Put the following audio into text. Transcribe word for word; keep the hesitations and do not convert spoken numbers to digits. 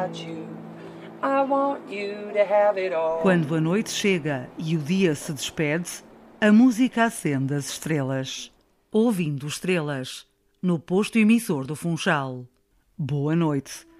Quando a noite chega e o dia se despede, a música acende as estrelas. Ouvindo estrelas, no posto emissor do Funchal. Boa noite.